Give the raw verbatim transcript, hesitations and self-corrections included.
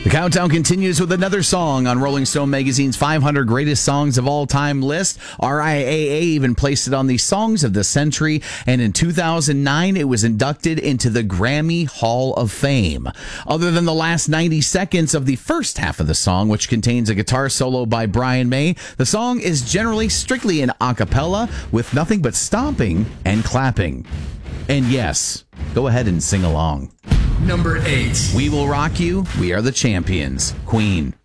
The countdown continues with another song on Rolling Stone magazine's five hundred Greatest Songs of All Time list. R I A A even placed it on the Songs of the Century, and in two thousand nine, it was inducted into the Grammy Hall of Fame. Other than the last ninety seconds of the first half of the song, which contains a guitar solo by Brian May, the song is generally strictly an a cappella with nothing but stomping and clapping. And yes, go ahead and sing along. Number eight. We Will Rock You, We Are the Champions, Queen.